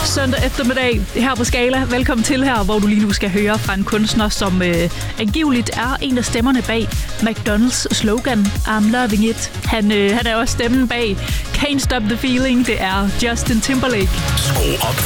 søndag eftermiddag her på Skala. Velkommen til her, hvor du lige nu skal høre fra en kunstner, som angiveligt er en af stemmerne bag McDonald's slogan I'm loving it. Han er også stemmen bag Can't Stop the Feeling. Det er Justin Timberlake. Skru op